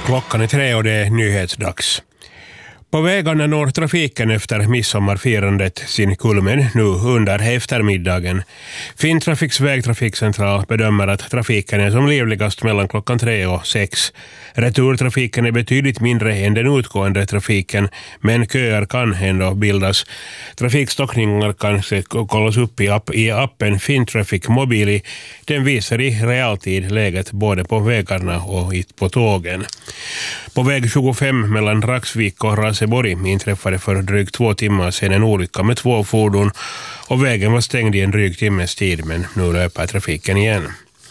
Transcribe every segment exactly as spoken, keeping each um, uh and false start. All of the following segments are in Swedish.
Klockan är tre och det är nyhetsdags. På vägarna når trafiken efter midsommarfirandet sin kulmen nu under eftermiddagen. Finntrafiks vägtrafikcentral bedömer att trafiken är som livligast mellan klockan tre och sex. Returtrafiken är betydligt mindre än den utgående trafiken, men köer kan ändå bildas. Trafikstockningar kan kollas upp i, app, i appen Finntrafik Mobili. Den visar i realtid läget både på vägarna och på tågen. På väg tjugofem mellan Raksvik och Raseborg inträffade för drygt två timmar sedan en olycka med två fordon och vägen var stängd i en dryg timmes tid, men nu löper trafiken igen.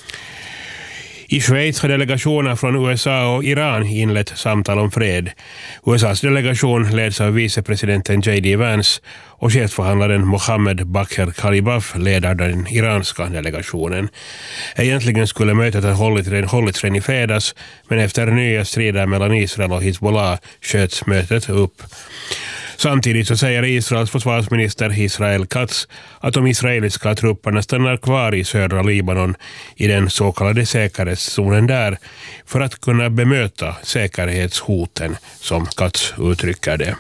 I Schweiz har delegationer från U S A och Iran inlett samtal om fred. U S A:s delegation leds av vicepresidenten J D Vance och chefsförhandlaren Mohammed Bakr Kalibaf leder den iranska delegationen. Egentligen skulle mötet ha hållits, hållits redan i fredags, men efter nya strider mellan Israel och Hezbollah sköts mötet upp. Samtidigt så säger Israels försvarsminister Israel Katz att de israeliska trupperna stannar kvar i södra Libanon i den så kallade säkerhetszonen där för att kunna bemöta säkerhetshoten, som Katz uttrycker det.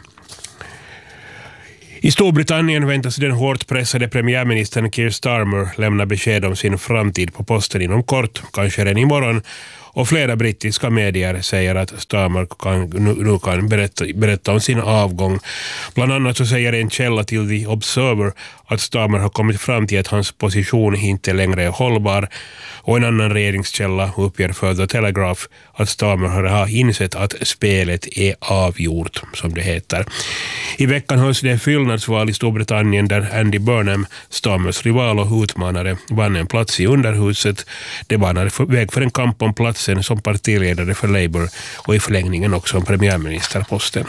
I Storbritannien väntas den hårt pressade premiärministern Keir Starmer lämna besked om sin framtid på posten inom kort, kanske redan imorgon. Och flera brittiska medier säger att Starmer kan, nu, nu kan berätta, berätta om sin avgång. Bland annat så säger en källa till The Observer att Starmer har kommit fram till att hans position inte längre är hållbar. Och en annan regeringskälla uppger för The Telegraph att Starmer har insett att spelet är avgjort, som det heter. I veckan hölls det fyllnadsval i Storbritannien där Andy Burnham, Starmers rival och utmanare, vann en plats i underhuset. Det banade väg för en kamp om platsen som partiledare för Labour och i förlängningen också om premiärministerposten.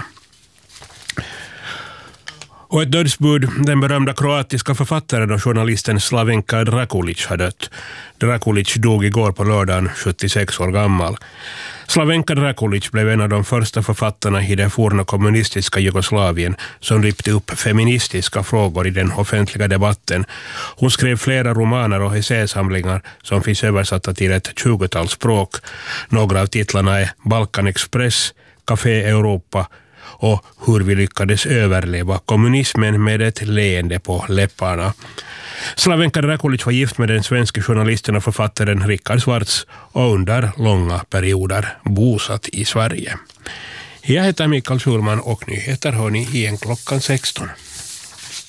Och ett dödsbud, den berömda kroatiska författaren och journalisten Slavenka Drakulic har dött. Drakulic dog igår på lördagen, sjuttiosex år gammal. Slavenka Drakulic blev en av de första författarna i det forna kommunistiska Jugoslavien som lyfte upp feministiska frågor i den offentliga debatten. Hon skrev flera romaner och essäsamlingar som finns översatta till ett tjugotal språk. Några av titlarna är Balkan Express, Café Europa och Hur vi lyckades överleva kommunismen med ett leende på läpparna. Slavenka Drakulic var gift med den svenska journalisten och författaren Rickard Svartz och under långa perioder bosatt i Sverige. Jag heter Mikael Schulman och nyheter hör ni igen klockan sexton.